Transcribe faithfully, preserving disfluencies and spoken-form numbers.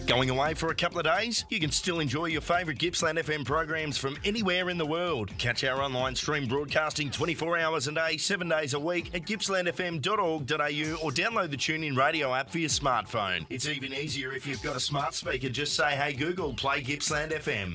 Going away for a couple of days? You can still enjoy your favourite Gippsland F M programs from anywhere in the world. Catch our online stream broadcasting twenty-four hours a day, seven days a week at gippsland f m dot org dot a u or download the TuneIn Radio app for your smartphone. It's even easier if you've got a smart speaker. Just say, hey Google, play Gippsland F M.